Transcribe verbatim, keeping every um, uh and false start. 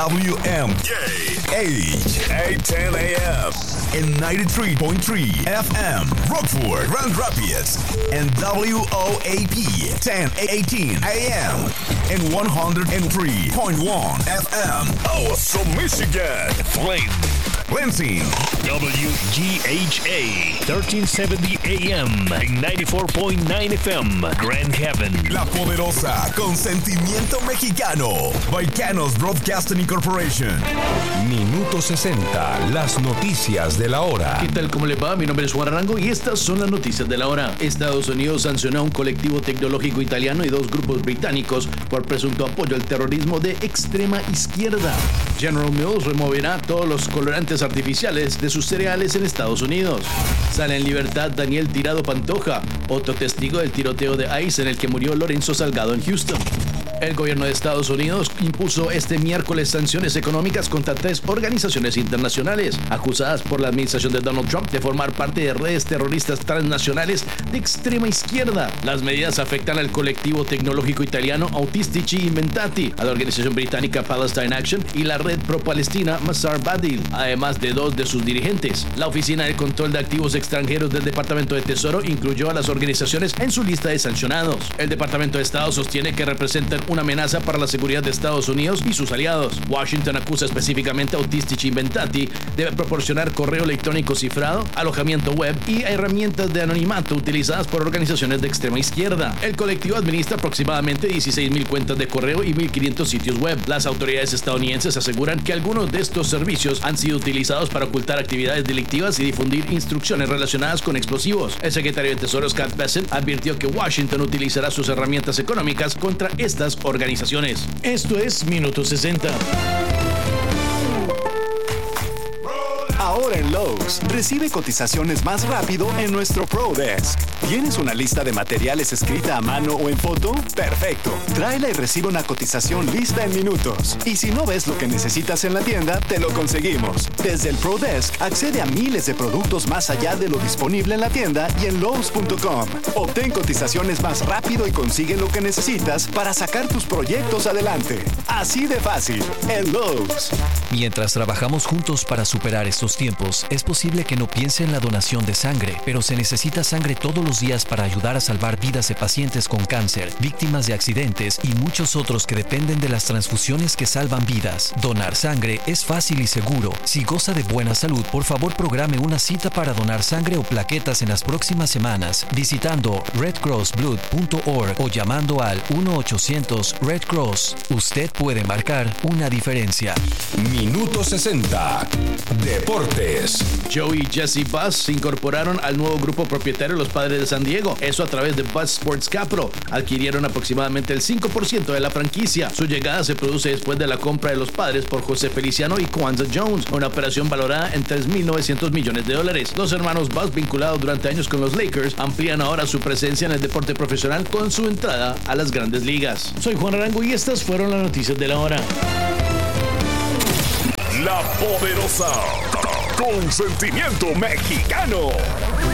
W M K H eight ten A M and ninety-three point three F M Rockford, Grand Rapids, and W O A P ten eighteen A M and one oh three point one F M Awesome, Michigan. Flame, Lansing, W G H A thirteen seventy A M and ninety-four point nine F M Grand Haven. La Poderosa, con sentimiento mexicano. Volcanoes Broadcasting Incorporation. Minuto sesenta, las noticias de la hora. ¿Qué tal? ¿Cómo le va? Mi nombre es Juan Arango y estas son las noticias de la hora. Estados Unidos sancionó a un colectivo tecnológico italiano y dos grupos británicos por presunto apoyo al terrorismo de extrema izquierda. General Mills removerá todos los colorantes artificiales de sus cereales en Estados Unidos. Sale en libertad Daniel Tirado Pantoja, otro testigo del tiroteo de ICE en el que murió Lorenzo Salgado en Houston. El gobierno de Estados Unidos impuso este miércoles sanciones económicas contra tres organizaciones internacionales acusadas por la administración de Donald Trump de formar parte de redes terroristas transnacionales de extrema izquierda. Las medidas afectan al colectivo tecnológico italiano Autistici Inventati, a la organización británica Palestine Action y la red pro-palestina Masar Badil, además de dos de sus dirigentes. La Oficina de Control de Activos Extranjeros del Departamento de Tesoro incluyó a las organizaciones en su lista de sancionados. El Departamento de Estado sostiene que representan una amenaza para la seguridad de Estados Unidos y sus aliados. Washington acusa específicamente a Autistici Inventati de proporcionar correo electrónico cifrado, alojamiento web y herramientas de anonimato utilizadas por organizaciones de extrema izquierda. El colectivo administra aproximadamente dieciséis mil cuentas de correo y mil quinientos sitios web. Las autoridades estadounidenses aseguran que algunos de estos servicios han sido utilizados para ocultar actividades delictivas y difundir instrucciones relacionadas con explosivos. El secretario de Tesoro Scott Bessent advirtió que Washington utilizará sus herramientas económicas contra estas organizaciones. Esto es Minuto sesenta. Ahora en Lowe's, recibe cotizaciones más rápido en nuestro Pro Desk. ¿Tienes una lista de materiales escrita a mano o en foto? Perfecto. Tráela y recibe una cotización lista en minutos. Y si no ves lo que necesitas en la tienda, te lo conseguimos. Desde el Pro Desk, accede a miles de productos más allá de lo disponible en la tienda y en Lowe's punto com. Obtén cotizaciones más rápido y consigue lo que necesitas para sacar tus proyectos adelante. Así de fácil, en Lowe's. Mientras trabajamos juntos para superar estos tiempos, es posible que no piense en la donación de sangre, pero se necesita sangre todos los días para ayudar a salvar vidas de pacientes con cáncer, víctimas de accidentes y muchos otros que dependen de las transfusiones que salvan vidas. Donar sangre es fácil y seguro. Si goza de buena salud, por favor programe una cita para donar sangre o plaquetas en las próximas semanas visitando red cross blood punto org o llamando al uno ochocientos red cross. Usted puede marcar una diferencia. Minuto sesenta, Deportes. Joe y Jesse Buss se incorporaron al nuevo grupo propietario de los Padres de San Diego, eso a través de Buss Sports Capital. Adquirieron aproximadamente el cinco por ciento de la franquicia. Su llegada se produce después de la compra de los Padres por José Feliciano y Kwanzaa Jones, una operación valorada en tres mil novecientos millones de dólares. Los hermanos Buss, vinculados durante años con los Lakers, amplían ahora su presencia en el deporte profesional con su entrada a las grandes ligas. Soy Juan Arango y estas fueron las noticias de la hora. La Poderosa, con sentimiento mexicano.